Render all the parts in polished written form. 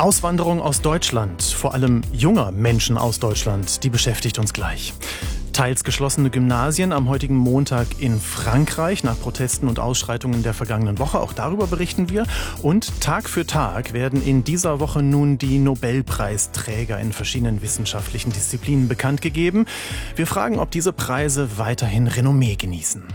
Auswanderung aus Deutschland, vor allem junger Menschen aus Deutschland, die beschäftigt uns gleich. Teils geschlossene Gymnasien am heutigen Montag in Frankreich nach Protesten und Ausschreitungen der vergangenen Woche. Auch darüber berichten wir. Und Tag für Tag werden in dieser Woche nun die Nobelpreisträger in verschiedenen wissenschaftlichen Disziplinen bekannt gegeben. Wir fragen, ob diese Preise weiterhin Renommee genießen.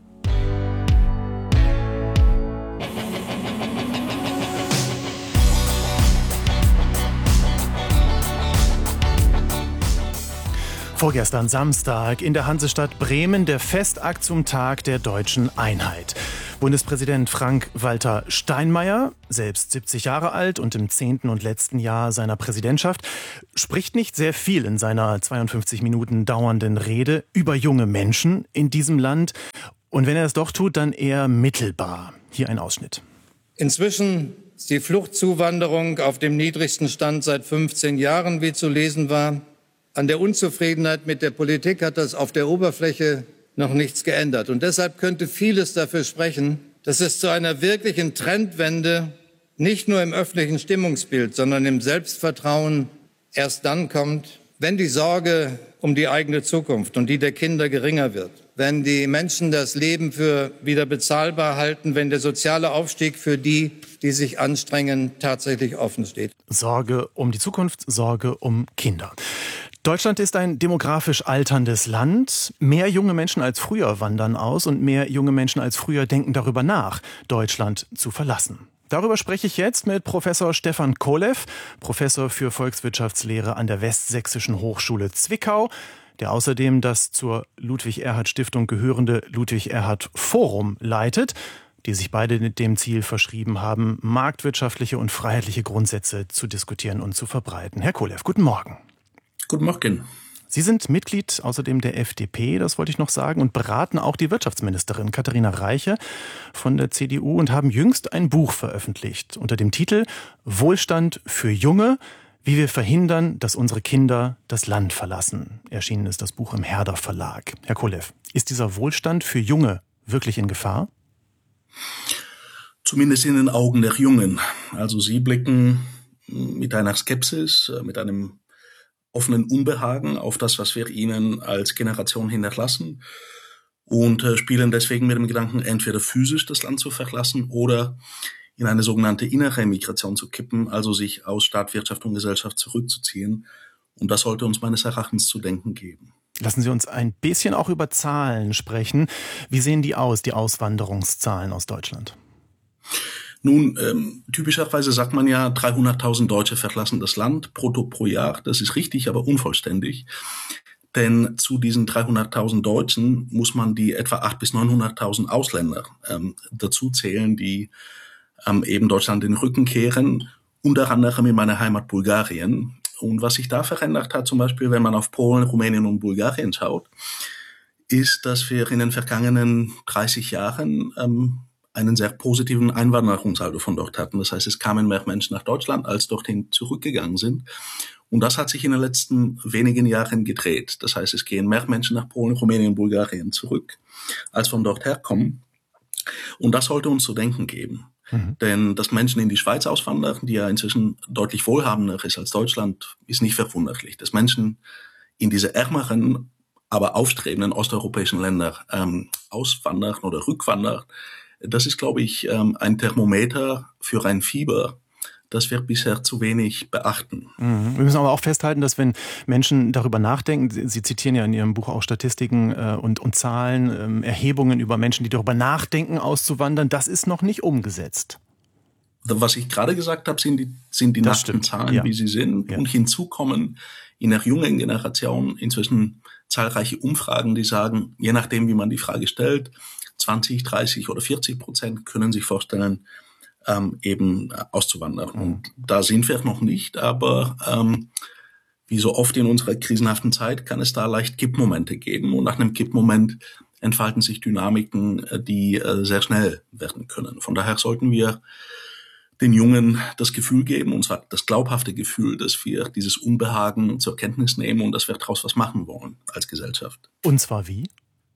Vorgestern Samstag in der Hansestadt Bremen der Festakt zum Tag der deutschen Einheit. Bundespräsident Frank-Walter Steinmeier, selbst 70 Jahre alt und im 10. und letzten Jahr seiner Präsidentschaft, spricht nicht sehr viel in seiner 52 Minuten dauernden Rede über junge Menschen in diesem Land. Und wenn er es doch tut, dann eher mittelbar. Hier ein Ausschnitt. Inzwischen ist die Fluchtzuwanderung auf dem niedrigsten Stand seit 15 Jahren, wie zu lesen war. An der Unzufriedenheit mit der Politik hat das auf der Oberfläche noch nichts geändert. Und deshalb könnte vieles dafür sprechen, dass es zu einer wirklichen Trendwende nicht nur im öffentlichen Stimmungsbild, sondern im Selbstvertrauen erst dann kommt, wenn die Sorge um die eigene Zukunft und die der Kinder geringer wird, wenn die Menschen das Leben für wieder bezahlbar halten, wenn der soziale Aufstieg für die, die sich anstrengen, tatsächlich offen steht. Sorge um die Zukunft, Sorge um Kinder. Deutschland ist ein demografisch alterndes Land. Mehr junge Menschen als früher wandern aus und mehr junge Menschen als früher denken darüber nach, Deutschland zu verlassen. Darüber spreche ich jetzt mit Professor Stefan Kolev, Professor für Volkswirtschaftslehre an der Westsächsischen Hochschule Zwickau, der außerdem das zur Ludwig-Erhard-Stiftung gehörende Ludwig-Erhard-Forum leitet, die sich beide mit dem Ziel verschrieben haben, marktwirtschaftliche und freiheitliche Grundsätze zu diskutieren und zu verbreiten. Herr Kolev, guten Morgen. Guten Morgen. Sie sind Mitglied außerdem der FDP, das wollte ich noch sagen, und beraten auch die Wirtschaftsministerin Katharina Reiche von der CDU und haben jüngst ein Buch veröffentlicht unter dem Titel Wohlstand für Junge, wie wir verhindern, dass unsere Kinder das Land verlassen. Erschienen ist das Buch im Herder Verlag. Herr Kolev, ist dieser Wohlstand für Junge wirklich in Gefahr? Zumindest in den Augen der Jungen. Also sie blicken mit einer Skepsis, mit einem offenen Unbehagen auf das, was wir ihnen als Generation hinterlassen und spielen deswegen mit dem Gedanken, entweder physisch das Land zu verlassen oder in eine sogenannte innere Migration zu kippen, also sich aus Staat, Wirtschaft und Gesellschaft zurückzuziehen. Und das sollte uns meines Erachtens zu denken geben. Lassen Sie uns ein bisschen auch über Zahlen sprechen. Wie sehen die aus, die Auswanderungszahlen aus Deutschland? Nun, typischerweise sagt man ja, 300.000 Deutsche verlassen das Land brutto pro Jahr. Das ist richtig, aber unvollständig. Denn zu diesen 300.000 Deutschen muss man die etwa 800.000 bis 900.000 Ausländer dazu zählen, die eben Deutschland den Rücken kehren, unter anderem in meiner Heimat Bulgarien. Und was sich da verändert hat, zum Beispiel, wenn man auf Polen, Rumänien und Bulgarien schaut, ist, dass wir in den vergangenen 30 Jahren einen sehr positiven Einwanderungssaldo von dort hatten. Das heißt, es kamen mehr Menschen nach Deutschland, als dorthin zurückgegangen sind. Und das hat sich in den letzten wenigen Jahren gedreht. Das heißt, es gehen mehr Menschen nach Polen, Rumänien und Bulgarien zurück, als von dort herkommen. Und das sollte uns zu denken geben. Denn dass Menschen in die Schweiz auswandern, die ja inzwischen deutlich wohlhabender ist als Deutschland, ist nicht verwunderlich. Dass Menschen in diese ärmeren, aber aufstrebenden osteuropäischen Länder auswandern oder rückwandern, das ist, glaube ich, ein Thermometer für ein Fieber, das wir bisher zu wenig beachten. Wir müssen aber auch festhalten, dass wenn Menschen darüber nachdenken, Sie zitieren ja in Ihrem Buch auch Statistiken und Zahlen, Erhebungen über Menschen, die darüber nachdenken, auszuwandern, das ist noch nicht umgesetzt. Was ich gerade gesagt habe, sind die nackten Zahlen, ja, wie sie sind. Ja. Und hinzu kommen in der jungen Generation inzwischen zahlreiche Umfragen, die sagen, je nachdem, wie man die Frage stellt, 20, 30 oder 40% können sich vorstellen, eben auszuwandern. Und da sind wir noch nicht, aber wie so oft in unserer krisenhaften Zeit kann es da leicht Kippmomente geben. Und nach einem Kippmoment entfalten sich Dynamiken, die sehr schnell werden können. Von daher sollten wir den Jungen das Gefühl geben, und zwar das glaubhafte Gefühl, dass wir dieses Unbehagen zur Kenntnis nehmen und dass wir daraus was machen wollen als Gesellschaft. Und zwar wie?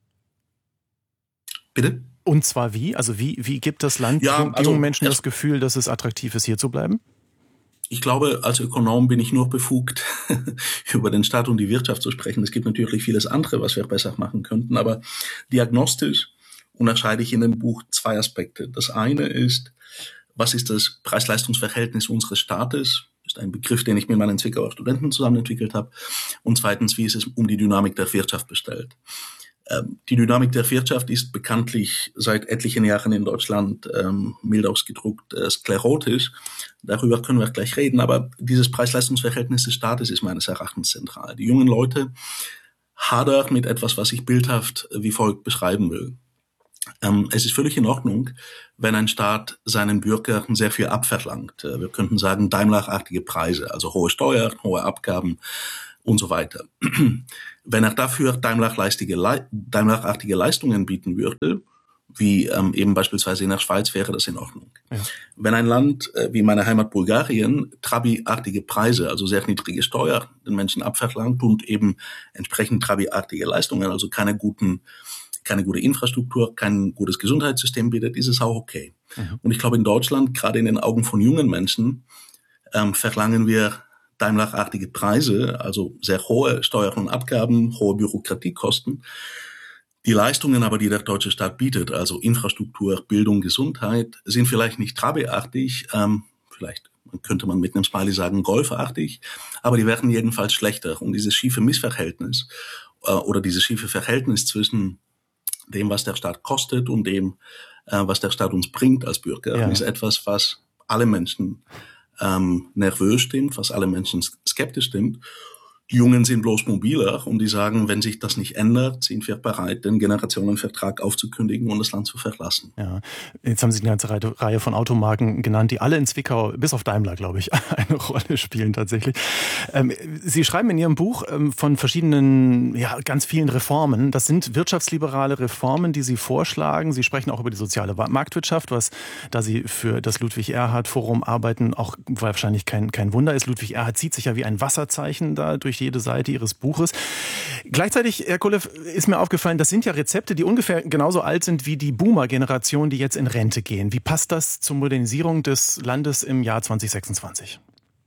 Bitte? Und zwar wie? Also wie gibt das Land jungen Menschen das Gefühl, dass es attraktiv ist, hier zu bleiben? Ich glaube, als Ökonom bin ich nur befugt, über den Staat und die Wirtschaft zu sprechen. Es gibt natürlich vieles andere, was wir besser machen könnten, aber diagnostisch unterscheide ich in dem Buch zwei Aspekte. Das eine ist, was ist das Preis-Leistungs-Verhältnis unseres Staates? Das ist ein Begriff, den ich mit meinen Zwickauer Studenten zusammen entwickelt habe. Und zweitens, wie ist es um die Dynamik der Wirtschaft bestellt? Die Dynamik der Wirtschaft ist bekanntlich seit etlichen Jahren in Deutschland, mild ausgedrückt, sklerotisch. Darüber können wir gleich reden, aber dieses Preis-Leistungs-Verhältnis des Staates ist meines Erachtens zentral. Die jungen Leute hadern mit etwas, was ich bildhaft wie folgt beschreiben will. Es ist völlig in Ordnung, wenn ein Staat seinen Bürgern sehr viel abverlangt. Wir könnten sagen, Daimler-artige Preise, also hohe Steuern, hohe Abgaben und so weiter. Wenn er dafür Daimler-artige Leistungen bieten würde, wie eben beispielsweise in der Schweiz, wäre das in Ordnung. Ja. Wenn ein Land wie meine Heimat Bulgarien Trabi-artige Preise, also sehr niedrige Steuer, den Menschen abverlangt und eben entsprechend Trabi-artige Leistungen, also keine gute Infrastruktur, kein gutes Gesundheitssystem bietet, ist es auch okay. Mhm. Und ich glaube, in Deutschland, gerade in den Augen von jungen Menschen, verlangen wir Daimler-artige Preise, also sehr hohe Steuern und Abgaben, hohe Bürokratiekosten. Die Leistungen aber, die der deutsche Staat bietet, also Infrastruktur, Bildung, Gesundheit, sind vielleicht nicht Trabi-artig, vielleicht könnte man mit einem Smiley sagen Golfartig, aber die werden jedenfalls schlechter. Und dieses schiefe Missverhältnis oder dieses schiefe Verhältnis zwischen dem, was der Staat kostet und dem, was der Staat uns bringt als Bürger, ist etwas, was alle Menschen nervös stimmt, was alle Menschen skeptisch stimmt. Die Jungen sind bloß mobiler und die sagen, wenn sich das nicht ändert, sind wir bereit, den Generationenvertrag aufzukündigen und das Land zu verlassen. Ja, jetzt haben Sie eine ganze Reihe von Automarken genannt, die alle in Zwickau, bis auf Daimler, glaube ich, eine Rolle spielen tatsächlich. Sie schreiben in Ihrem Buch von verschiedenen, ganz vielen Reformen. Das sind wirtschaftsliberale Reformen, die Sie vorschlagen. Sie sprechen auch über die soziale Marktwirtschaft, was, da Sie für das Ludwig-Erhard-Forum arbeiten, auch wahrscheinlich kein Wunder ist. Ludwig Erhard zieht sich ja wie ein Wasserzeichen da durch jede Seite Ihres Buches. Gleichzeitig, Herr Kolev, ist mir aufgefallen, das sind ja Rezepte, die ungefähr genauso alt sind wie die Boomer-Generation, die jetzt in Rente gehen. Wie passt das zur Modernisierung des Landes im Jahr 2026?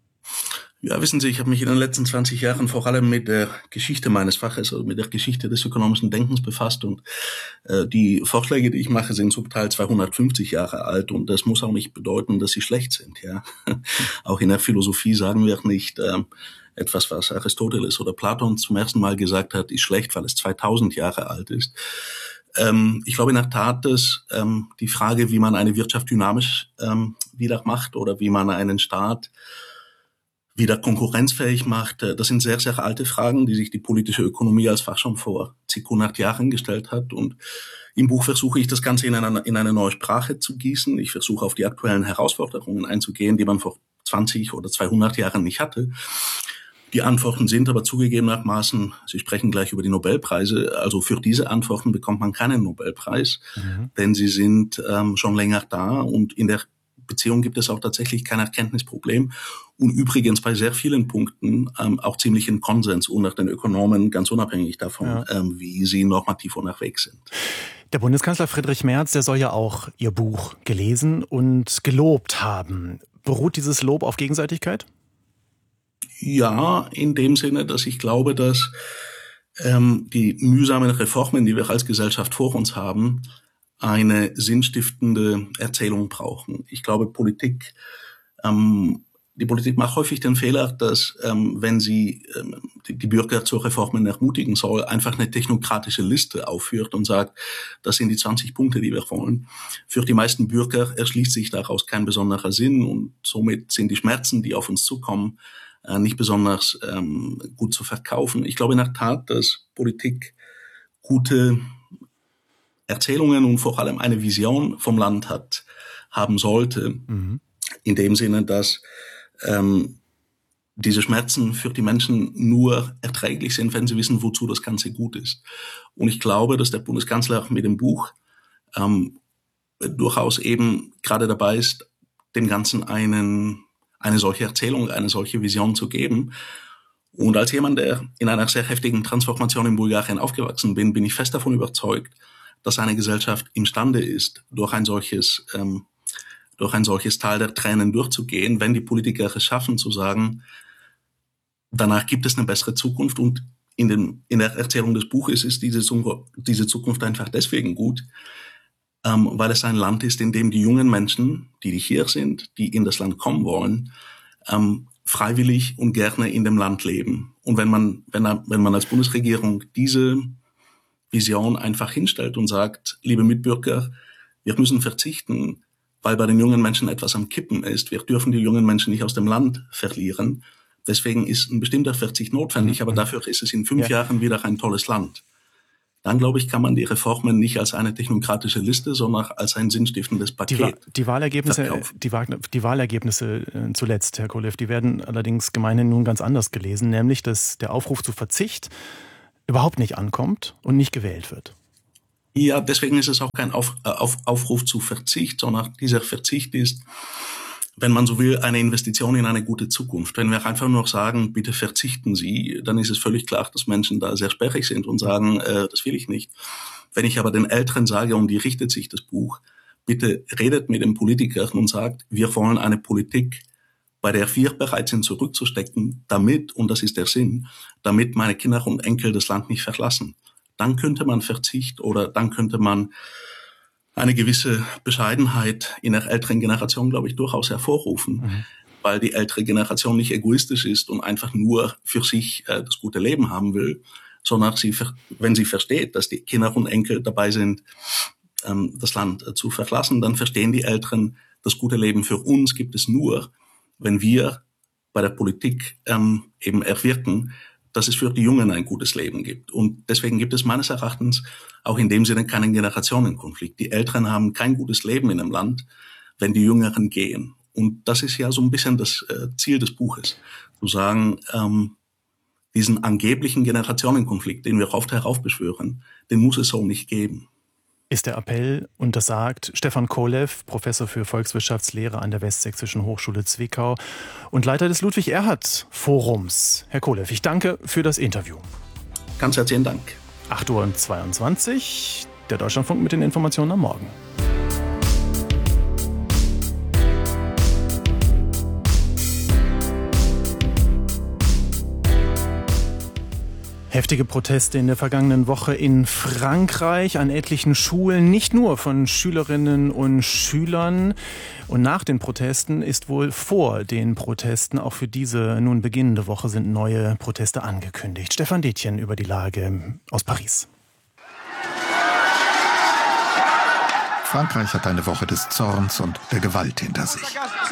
Ja, wissen Sie, ich habe mich in den letzten 20 Jahren vor allem mit der Geschichte meines Faches, also mit der Geschichte des ökonomischen Denkens befasst und die Vorschläge, die ich mache, sind zum Teil 250 Jahre alt und das muss auch nicht bedeuten, dass sie schlecht sind. Ja, auch in der Philosophie sagen wir nicht, etwas, was Aristoteles oder Platon zum ersten Mal gesagt hat, ist schlecht, weil es 2000 Jahre alt ist. Ich glaube in der Tat, dass die Frage, wie man eine Wirtschaft dynamisch wieder macht oder wie man einen Staat wieder konkurrenzfähig macht, das sind sehr, sehr alte Fragen, die sich die politische Ökonomie als Fach schon vor zig 100 Jahren gestellt hat. Und im Buch versuche ich das Ganze in eine neue Sprache zu gießen. Ich versuche auf die aktuellen Herausforderungen einzugehen, die man vor 20 oder 200 Jahren nicht hatte. Die Antworten sind aber zugegebenermaßen, Sie sprechen gleich über die Nobelpreise, also für diese Antworten bekommt man keinen Nobelpreis, denn sie sind schon länger da und in der Beziehung gibt es auch tatsächlich kein Erkenntnisproblem und übrigens bei sehr vielen Punkten auch ziemlichen Konsens unter den Ökonomen, ganz unabhängig davon, wie sie normativ unterwegs sind. Der Bundeskanzler Friedrich Merz, der soll ja auch Ihr Buch gelesen und gelobt haben. Beruht dieses Lob auf Gegenseitigkeit? Ja, in dem Sinne, dass ich glaube, dass die mühsamen Reformen, die wir als Gesellschaft vor uns haben, eine sinnstiftende Erzählung brauchen. Ich glaube, die Politik macht häufig den Fehler, dass wenn sie die Bürger zu Reformen ermutigen soll, einfach eine technokratische Liste aufführt und sagt, das sind die 20 Punkte, die wir wollen. Für die meisten Bürger erschließt sich daraus kein besonderer Sinn und somit sind die Schmerzen, die auf uns zukommen, nicht besonders gut zu verkaufen. Ich glaube in der Tat, dass Politik gute Erzählungen und vor allem eine Vision vom Land haben sollte. In dem Sinne, dass diese Schmerzen für die Menschen nur erträglich sind, wenn sie wissen, wozu das Ganze gut ist. Und ich glaube, dass der Bundeskanzler mit dem Buch durchaus eben gerade dabei ist, dem Ganzen eine solche Erzählung, eine solche Vision zu geben. Und als jemand, der in einer sehr heftigen Transformation in Bulgarien aufgewachsen bin ich fest davon überzeugt, dass eine Gesellschaft imstande ist, durch ein solches durch ein solches Tal der Tränen durchzugehen, wenn die Politiker es schaffen zu sagen, danach gibt es eine bessere Zukunft. Und in der Erzählung des Buches ist diese Zukunft einfach deswegen gut, weil es ein Land ist, in dem die jungen Menschen, die hier sind, die in das Land kommen wollen, freiwillig und gerne in dem Land leben. Und wenn man als Bundesregierung diese Vision einfach hinstellt und sagt, liebe Mitbürger, wir müssen verzichten, weil bei den jungen Menschen etwas am Kippen ist. Wir dürfen die jungen Menschen nicht aus dem Land verlieren. Deswegen ist ein bestimmter Verzicht notwendig, aber dafür ist es in 5 Jahren wieder ein tolles Land. Dann, glaube ich, kann man die Reformen nicht als eine technokratische Liste, sondern als ein sinnstiftendes Paket Die Wahlergebnisse zuletzt, Herr Kolev, die werden allerdings gemeinhin nun ganz anders gelesen, nämlich, dass der Aufruf zu Verzicht überhaupt nicht ankommt und nicht gewählt wird. Ja, deswegen ist es auch kein Aufruf zu Verzicht, sondern dieser Verzicht ist, wenn man so will, eine Investition in eine gute Zukunft. Wenn wir einfach nur sagen, bitte verzichten Sie, dann ist es völlig klar, dass Menschen da sehr sperrig sind und sagen, das will ich nicht. Wenn ich aber den Älteren sage, und die richtet sich das Buch, bitte redet mit den Politikern und sagt, wir wollen eine Politik, bei der wir bereit sind zurückzustecken, damit, und das ist der Sinn, damit meine Kinder und Enkel das Land nicht verlassen. Dann könnte man Verzicht oder dann könnte man eine gewisse Bescheidenheit in der älteren Generation, glaube ich, durchaus hervorrufen, weil die ältere Generation nicht egoistisch ist und einfach nur für sich das gute Leben haben will, sondern wenn sie versteht, dass die Kinder und Enkel dabei sind, das Land zu verlassen, dann verstehen die Älteren, das gute Leben für uns gibt es nur, wenn wir bei der Politik eben erwirken, dass es für die Jungen ein gutes Leben gibt. Und deswegen gibt es meines Erachtens auch in dem Sinne keinen Generationenkonflikt. Die Älteren haben kein gutes Leben in einem Land, wenn die Jüngeren gehen. Und das ist ja so ein bisschen das Ziel des Buches, zu sagen, diesen angeblichen Generationenkonflikt, den wir oft heraufbeschwören, den muss es so nicht geben. Ist der Appell, und das sagt Stefan Kolev, Professor für Volkswirtschaftslehre an der Westsächsischen Hochschule Zwickau und Leiter des Ludwig-Erhard-Forums. Herr Kolev, ich danke für das Interview. Ganz herzlichen Dank. 8:22 Uhr, der Deutschlandfunk mit den Informationen am Morgen. Heftige Proteste in der vergangenen Woche in Frankreich an etlichen Schulen, nicht nur von Schülerinnen und Schülern. Und nach den Protesten ist wohl vor den Protesten, auch für diese nun beginnende Woche, sind neue Proteste angekündigt. Stefan Detjen über die Lage aus Paris. Frankreich hat eine Woche des Zorns und der Gewalt hinter sich.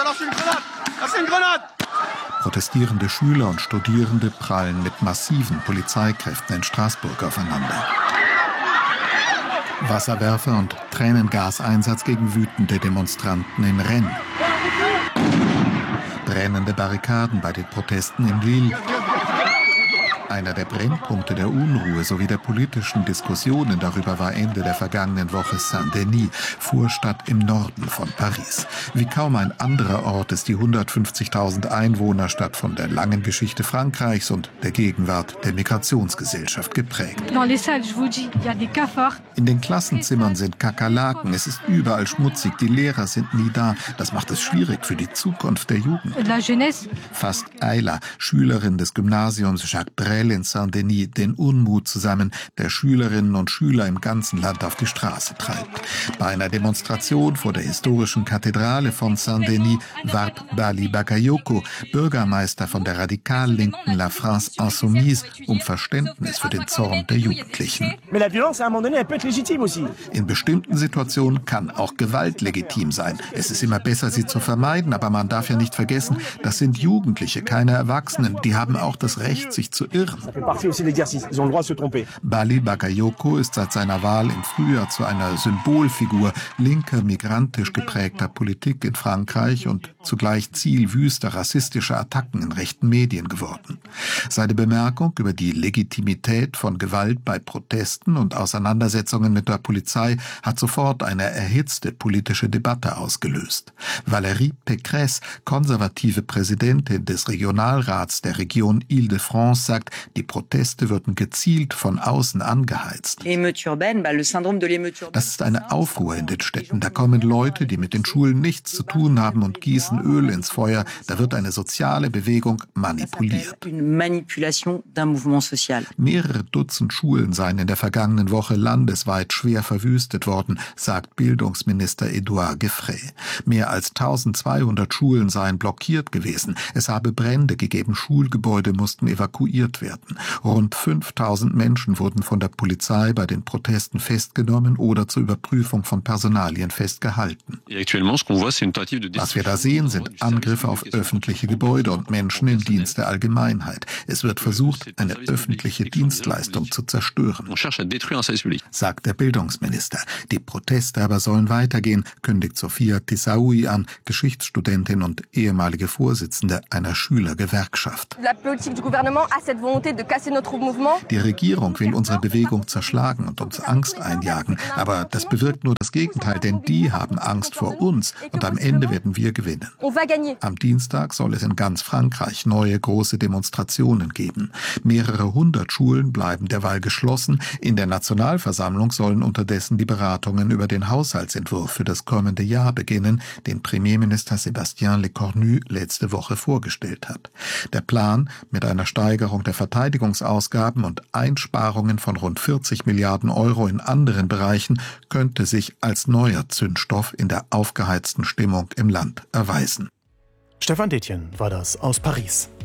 Protestierende Schüler und Studierende prallen mit massiven Polizeikräften in Straßburg aufeinander. Wasserwerfer und Tränengaseinsatz gegen wütende Demonstranten in Rennes. Brennende Barrikaden bei den Protesten in Lille. Einer der Brennpunkte der Unruhe sowie der politischen Diskussionen darüber war Ende der vergangenen Woche Saint-Denis, Vorstadt im Norden von Paris. Wie kaum ein anderer Ort ist die 150.000 Einwohnerstadt von der langen Geschichte Frankreichs und der Gegenwart der Migrationsgesellschaft geprägt. In den Klassenzimmern sind Kakerlaken, es ist überall schmutzig, die Lehrer sind nie da. Das macht es schwierig für die Zukunft der Jugend. Fasst Ayla, Schülerin des Gymnasiums Jacques Brel in Saint-Denis, den Unmut zusammen, der Schülerinnen und Schüler im ganzen Land auf die Straße treibt. Bei einer Demonstration vor der historischen Kathedrale von Saint-Denis warb Bali Bakayoko, Bürgermeister von der radikal-linken La France Insoumise, um Verständnis für den Zorn der Jugendlichen. In bestimmten Situationen kann auch Gewalt legitim sein. Es ist immer besser, sie zu vermeiden, aber man darf ja nicht vergessen, das sind Jugendliche, keine Erwachsenen. Die haben auch das Recht, sich zu irren. Bali Bakayoko ist seit seiner Wahl im Frühjahr zu einer Symbolfigur linker, migrantisch geprägter Politik in Frankreich und zugleich Ziel wüster rassistischer Attacken in rechten Medien geworden. Seine Bemerkung über die Legitimität von Gewalt bei Protesten und Auseinandersetzungen mit der Polizei hat sofort eine erhitzte politische Debatte ausgelöst. Valérie Pécresse, konservative Präsidentin des Regionalrats der Region Île-de-France, sagt, Die Proteste würden gezielt von außen angeheizt. Das ist eine Aufruhr in den Städten. Da kommen Leute, die mit den Schulen nichts zu tun haben und gießen Öl ins Feuer. Da wird eine soziale Bewegung manipuliert. Mehrere Dutzend Schulen seien in der vergangenen Woche landesweit schwer verwüstet worden, sagt Bildungsminister Edouard Gueffret. Mehr als 1200 Schulen seien blockiert gewesen. Es habe Brände gegeben, Schulgebäude mussten evakuiert werden. Rund 5000 Menschen wurden von der Polizei bei den Protesten festgenommen oder zur Überprüfung von Personalien festgehalten. Was wir da sehen, sind Angriffe auf öffentliche Gebäude und Menschen im Dienst der Allgemeinheit. Es wird versucht, eine öffentliche Dienstleistung zu zerstören, sagt der Bildungsminister. Die Proteste aber sollen weitergehen, kündigt Sophia Tissaoui an, Geschichtsstudentin und ehemalige Vorsitzende einer Schülergewerkschaft. Die Regierung will unsere Bewegung zerschlagen und uns Angst einjagen, aber das bewirkt nur das Gegenteil, denn die haben Angst vor uns und am Ende werden wir gewinnen. Am Dienstag soll es in ganz Frankreich neue große Demonstrationen geben. Mehrere hundert Schulen bleiben derweil geschlossen. In der Nationalversammlung sollen unterdessen die Beratungen über den Haushaltsentwurf für das kommende Jahr beginnen, den Premierminister Sébastien Lecornu letzte Woche vorgestellt hat. Der Plan, mit einer Steigerung der Verteidigungsausgaben und Einsparungen von rund 40 Milliarden Euro in anderen Bereichen, könnte sich als neuer Zündstoff in der aufgeheizten Stimmung im Land erweisen. Stefan Detjen war das aus Paris.